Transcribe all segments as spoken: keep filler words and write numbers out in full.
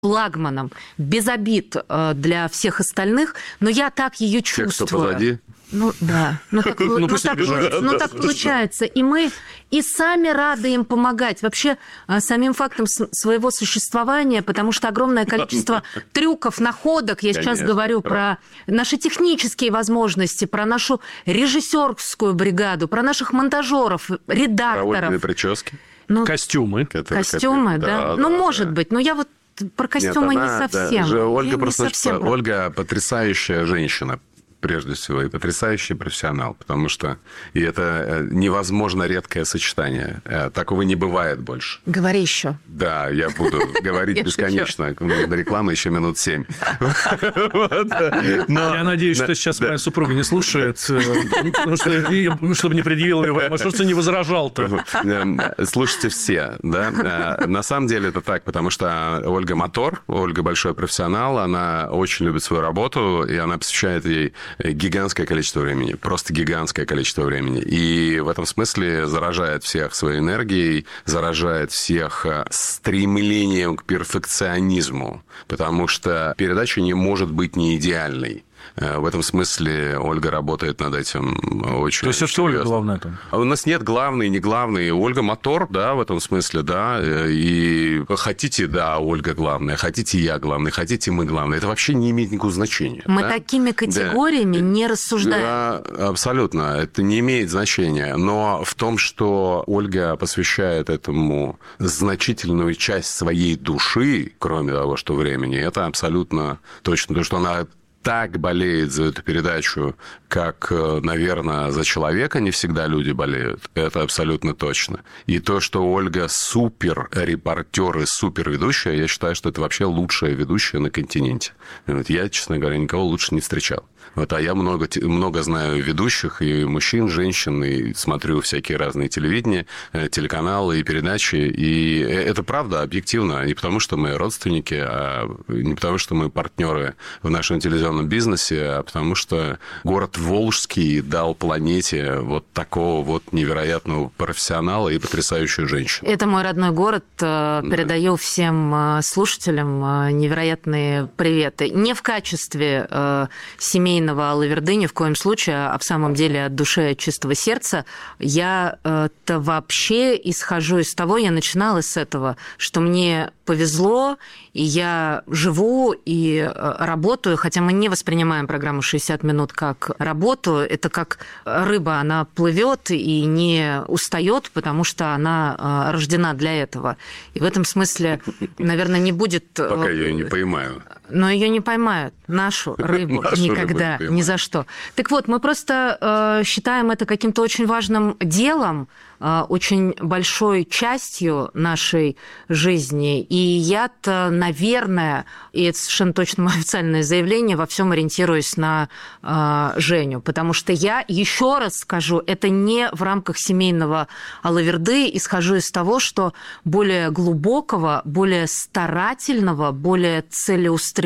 флагманом, без обид для всех остальных, но я так ее чувствую. Тех, кто позади? Ну да, ну так, ну, ну, так, ну, так получается. И мы и сами рады им помогать. Вообще, самим фактом своего существования, потому что огромное количество трюков, находок, я сейчас Конечно, говорю про наши технические возможности, про нашу режиссерскую бригаду, про наших монтажеров, редакторов. Про прически. Ну, костюмы. Костюмы, да. да. Ну, да, может да. быть, но я вот про костюмы Нет, она, не совсем. Да, Ольга, просто, совсем что, Ольга потрясающая женщина. Прежде всего, и потрясающий профессионал, потому что и это невозможно редкое сочетание. Такого не бывает больше. Говори еще. Да, я буду говорить бесконечно. До рекламы еще минут семь. Я надеюсь, что сейчас моя супруга не слушает, чтобы не предъявил ее, может, что не возражал-то. Слушайте все, да. На самом деле это так, потому что Ольга мотор, Ольга большой профессионал, она очень любит свою работу, и она посвящает ей гигантское количество времени, просто гигантское количество времени. И в этом смысле заражает всех своей энергией, заражает всех стремлением к перфекционизму, потому что передача не может быть не идеальной. В этом смысле Ольга работает над этим очень. То есть это Ольга главная там? У нас нет главной, не главной. Ольга мотор, да, в этом смысле, да. И хотите, да, Ольга главная, хотите я главный, хотите мы главные. Это вообще не имеет никакого значения. Мы да? такими категориями да. не рассуждаем. Да, абсолютно. Это не имеет значения. Но в том, что Ольга посвящает этому значительную часть своей души, кроме того, что времени, это абсолютно точно. То, что она так болеет за эту передачу, как, наверное, за человека не всегда люди болеют. Это абсолютно точно. И то, что Ольга супер-репортер и супер-ведущая, я считаю, что это вообще лучшая ведущая на континенте. Я, честно говоря, никого лучше не встречал. Вот, а я много, много знаю ведущих, и мужчин, женщин, и смотрю всякие разные телевидения, телеканалы и передачи. И это правда, объективно. Не потому, что мы родственники, а не потому, что мы партнеры в нашем телевизионном бизнесе, а потому что город Волжский дал планете вот такого вот невероятного профессионала и потрясающую женщину. Это мой родной город. Передаю да. всем слушателям невероятные приветы. Не в качестве семейного Алла-Верды ни в коем случае, а в самом деле от души, от чистого сердца. Я-то вообще исхожу из того, я начинала с этого, что мне повезло, и я живу и работаю, хотя мы не воспринимаем программу шестьдесят минут как работу, это как рыба, она плывет и не устает, потому что она рождена для этого. И в этом смысле, наверное, не будет... Пока я ее не поймаю. Но ее не поймают, нашу рыбу, нашу никогда, рыбу ни за что. Так вот, мы просто э, считаем это каким-то очень важным делом, э, очень большой частью нашей жизни. И я-то, наверное, и это совершенно точно мое официальное заявление, во всем ориентируюсь на э, Женю, потому что я, еще раз скажу, это не в рамках семейного Алла-Верды, исхожу из того, что более глубокого, более старательного, более целеустремленного,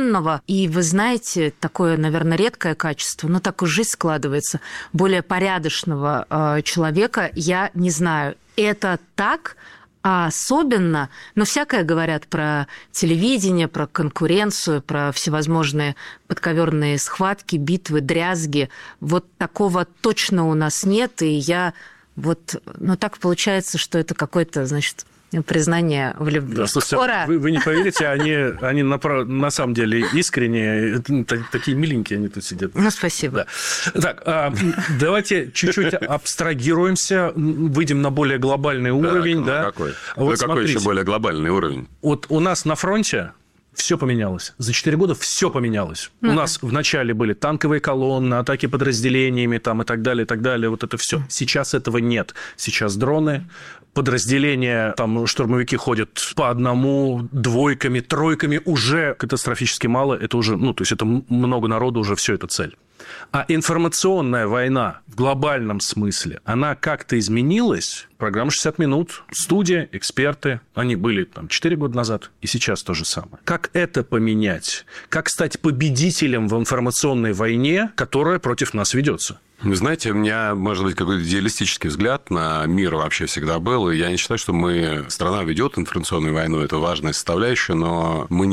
и, вы знаете, такое, наверное, редкое качество, но так уж жизнь складывается, более порядочного э, человека я не знаю. Это так, а особенно, но всякое говорят про телевидение, про конкуренцию, про всевозможные подковерные схватки, битвы, дрязги. Вот такого точно у нас нет, и я вот, ну так получается, что это какой-то, значит... признание в любви. Да, слушайте, вы, вы не поверите, они, они на, на самом деле искренние, такие миленькие они тут сидят. Ну, спасибо. Да. Так, давайте чуть-чуть абстрагируемся, выйдем на более глобальный уровень. Да, да? Какой? Вот какой еще более глобальный уровень? Вот у нас на фронте все поменялось. За четыре года все поменялось. Uh-huh. У нас вначале были танковые колонны, атаки подразделениями там, и так далее, и так далее. Вот это все. Сейчас этого нет. Сейчас дроны, подразделения, там штурмовики ходят по одному, двойками, тройками. Уже катастрофически мало. Это уже, ну, то есть это много народу, уже все это цель. А информационная война в глобальном смысле, она как-то изменилась. Программа шестьдесят минут, студия, эксперты, они были там четыре года назад, и сейчас то же самое. Как это поменять? Как стать победителем в информационной войне, которая против нас ведется? Вы знаете, у меня, может быть, какой-то идеалистический взгляд на мир вообще всегда был. И я не считаю, что мы... Страна ведет информационную войну, это важная составляющая, но мы